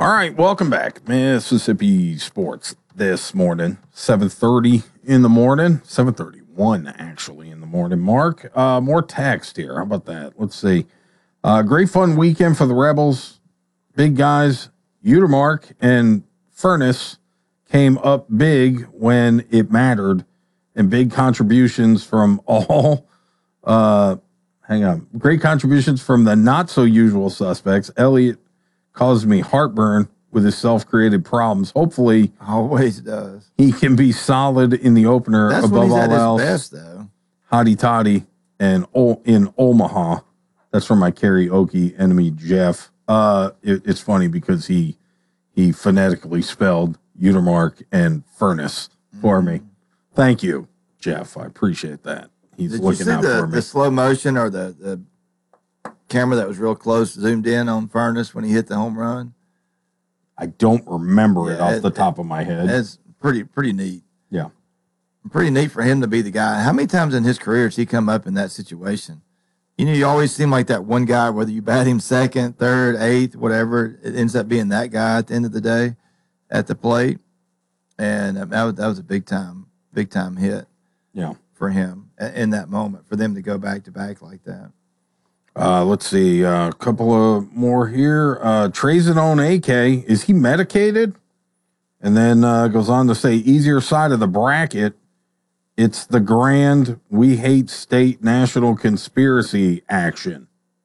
All right, welcome back. Mississippi Sports this morning, 7:30 in the morning, 7:31 actually in the morning. Mark, more text here. How about that? Let's see. Great fun weekend for the Rebels. Big guys, Utermark and Furness came up big when it mattered, and big contributions from all, great contributions from the not-so-usual suspects. Elliott caused me heartburn with his self-created problems. Hopefully, always does. He can be solid in the opener. That's above when he's all at else. his best, though. Hotty toddy and in Omaha. That's from my karaoke enemy Jeff. It's funny because he phonetically spelled Utermark and Furness for me. Thank you, Jeff. I appreciate that. He's Did looking you see out for me. the slow motion or the camera that was real close zoomed in on Furness when he hit the home run? I don't remember it off the top of my head. It's pretty neat. Yeah. Pretty neat for him to be the guy. How many times in his career has he come up in that situation? You know, you always seem like that one guy, whether you bat him second, third, eighth, whatever, it ends up being that guy at the end of the day at the plate. And that was a big time hit. Yeah. For him in that moment, for them to go back to back like that. Let's see, a couple of more here. Trazodone AK, is he medicated? And then goes on to say, easier side of the bracket, it's the grand we hate state national conspiracy action.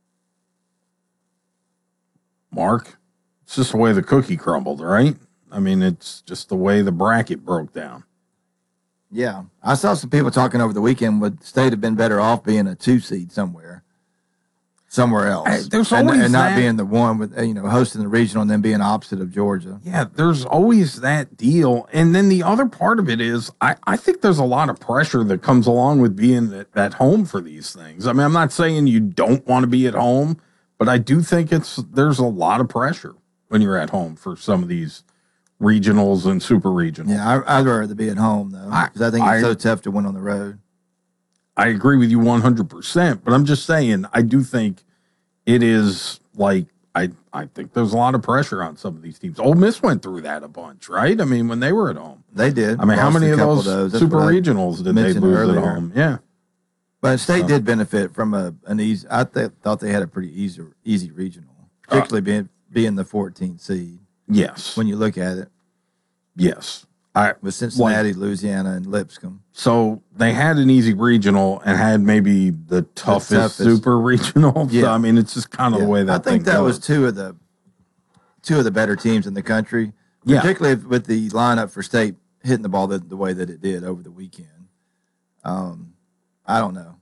Mark, it's just the way the cookie crumbled, right? I mean, it's just the way the bracket broke down. Yeah. I saw some people talking over the weekend would state have been better off being a 2 seed somewhere else. There's always and not that, being the one with, hosting the regional and then being opposite of Georgia. Yeah, there's always that deal. And then the other part of it is I think there's a lot of pressure that comes along with being at home for these things. I mean, I'm not saying you don't want to be at home, but I do think there's a lot of pressure when you're at home for some of these regionals and super regionals. Yeah, I'd rather be at home, though, because I think it's so tough to win on the road. I agree with you 100%, but I'm just saying, I do think it is like, I think there's a lot of pressure on some of these teams. Ole Miss went through that a bunch, right? I mean, when they were at home. They did. I mean, how many of those super regionals did they lose earlier at home? Yeah. But State did benefit from an easy, thought they had a pretty easy regional, particularly being the 14th seed. Yes. When you look at it. Yes. With Cincinnati, Louisiana, and Lipscomb. So they had an easy regional and had maybe the toughest super regional. Yeah. So, I mean, it's just kind of the way that I think that was two of the better teams in the country, particularly with the lineup for State hitting the ball the way that it did over the weekend. I don't know.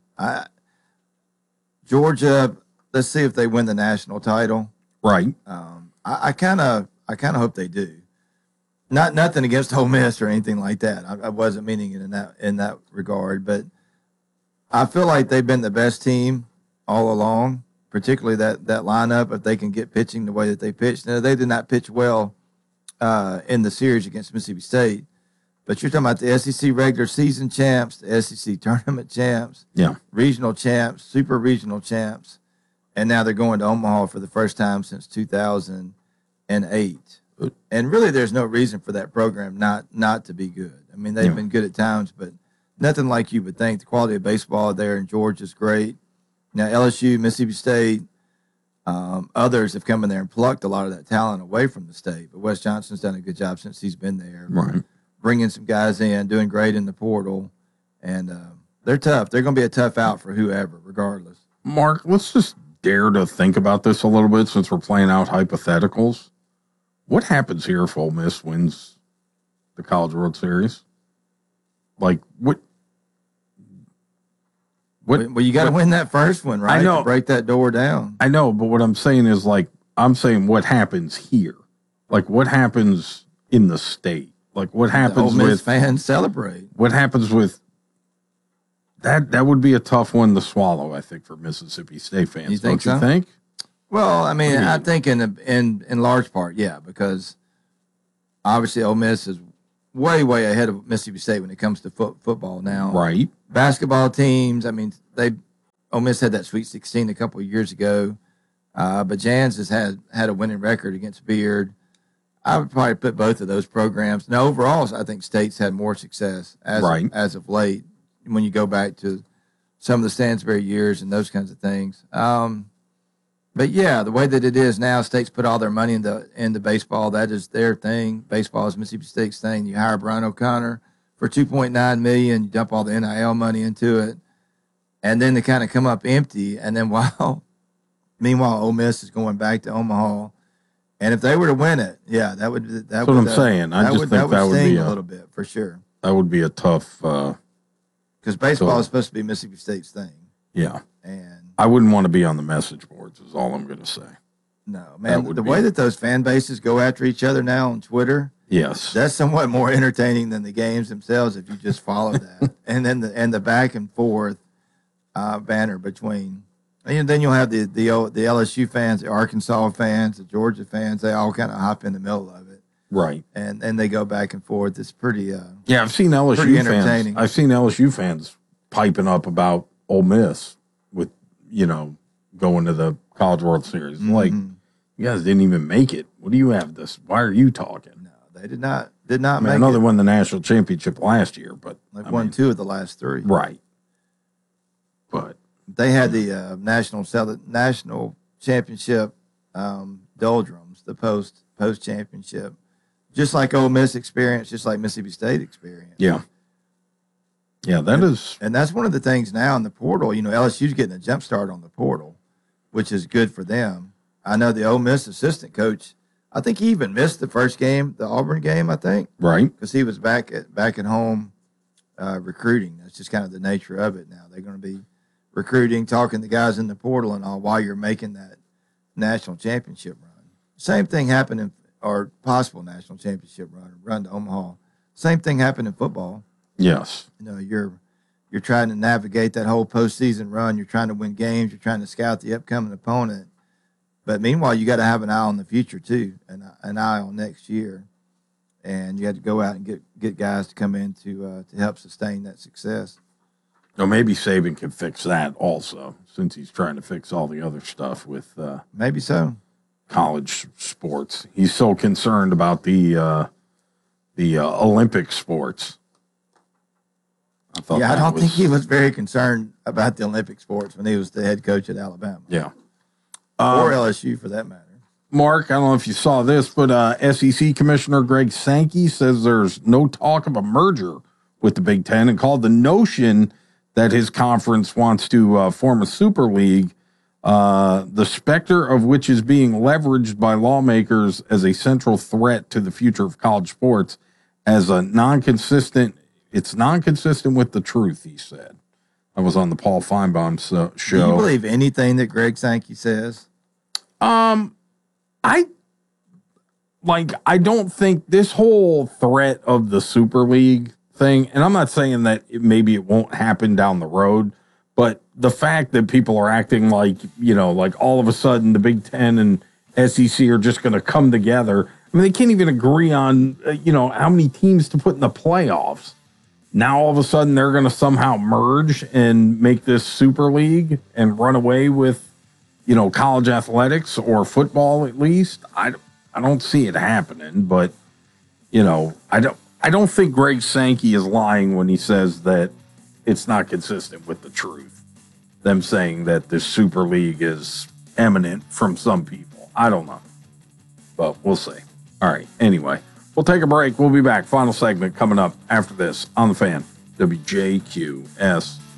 Georgia, let's see if they win the national title. Right. I kind of hope they do. Nothing against Ole Miss or anything like that. I wasn't meaning it in that regard, but I feel like they've been the best team all along, particularly that lineup. If they can get pitching the way that they pitched, now they did not pitch well in the series against Mississippi State, but you're talking about the SEC regular season champs, the SEC tournament champs, regional champs, super regional champs, and now they're going to Omaha for the first time since 2008. And really, there's no reason for that program not to be good. I mean, they've been good at times, but nothing like you would think. The quality of baseball there in Georgia is great. Now, LSU, Mississippi State, others have come in there and plucked a lot of that talent away from the state. But Wes Johnson's done a good job since he's been there. Right. Bringing some guys in, doing great in the portal. And they're tough. They're going to be a tough out for whoever, regardless. Mark, let's just dare to think about this a little bit since we're playing out hypotheticals. What happens here if Ole Miss wins the College World Series? Like, what? Well, you got to win that first one, right? I know. To break that door down. I know, but what I'm saying is, like, I'm saying what happens here. Like, what happens in the state? Like, what happens Ole Miss with fans celebrate? What happens with that? That would be a tough one to swallow, I think, for Mississippi State fans. You think Don't you think? Well, I mean, I think in large part, yeah, because obviously Ole Miss is way ahead of Mississippi State when it comes to football now. Right. Basketball teams, I mean, Ole Miss had that Sweet 16 a couple of years ago, but Jans has had a winning record against Beard. I would probably put both of those programs. Now, overall, I think State's had more success as of late when you go back to some of the Stansbury years and those kinds of things. But yeah, the way that it is now, State's put all their money into baseball. That is their thing. Baseball is Mississippi State's thing. You hire Brian O'Connor for $2.9 million, you dump all the NIL money into it, and then they kind of come up empty. And then meanwhile, Ole Miss is going back to Omaha. And if they were to win it, yeah, that's what I'm saying. I just think that would sting be a little bit for sure. That would be a tough. Because baseball is supposed to be Mississippi State's thing. Yeah, and I wouldn't want to be on the message boards. Is all I'm going to say. No, man. The way that those fan bases go after each other now on Twitter, yes, that's somewhat more entertaining than the games themselves if you just follow that. And then the back and forth banner between. And then you'll have the LSU fans, the Arkansas fans, the Georgia fans. They all kind of hop in the middle of it, right? And they go back and forth. It's pretty. Yeah, I've seen LSU fans. I've seen LSU fans piping up about Ole Miss with going to the College World Series. Mm-hmm. Like, you guys didn't even make it. What do you have this? Why are you talking? No, they did not. Did not make it. I know they won the national championship last year, but they've won 2 of the last 3. Right, but. They had the national championship doldrums, the post championship, just like Ole Miss experience, just like Mississippi State experience. Yeah, that is, and that's one of the things now in the portal. LSU's getting a jump start on the portal, which is good for them. I know the Ole Miss assistant coach. I think he even missed the first game, the Auburn game. I think right because he was back at home recruiting. That's just kind of the nature of it now. They're going to be recruiting, talking to guys in the portal and all while you're making that national championship run. Same thing happened or possible national championship run to Omaha. Same thing happened in football. Yes. You're trying to navigate that whole postseason run. You're trying to win games. You're trying to scout the upcoming opponent. But meanwhile, you got to have an eye on the future too, and an eye on next year. And you had to go out and get guys to come in to help sustain that success. No, maybe Saban can fix that also, since he's trying to fix all the other stuff with maybe so college sports. He's so concerned about the Olympic sports. I don't think he was very concerned about the Olympic sports when he was the head coach at Alabama. Yeah, or LSU for that matter. Mark, I don't know if you saw this, but SEC Commissioner Greg Sankey says there's no talk of a merger with the Big Ten and called the notion that his conference wants to form a super league, the specter of which is being leveraged by lawmakers as a central threat to the future of college sports as a it's non-consistent with the truth, he said. I was on the Paul Feinbaum show. Do you believe anything that Greg Sankey says? I don't think this whole threat of the super league thing, and I'm not saying that maybe it won't happen down the road, but the fact that people are acting like all of a sudden the Big Ten and SEC are just going to come together. I mean, they can't even agree on, how many teams to put in the playoffs. Now, all of a sudden, they're going to somehow merge and make this super league and run away with, college athletics or football at least. I don't see it happening, but, I don't think Greg Sankey is lying when he says that it's not consistent with the truth. Them saying that this Super League is eminent from some people. I don't know. But we'll see. All right. Anyway, we'll take a break. We'll be back. Final segment coming up after this on The Fan. WJQS.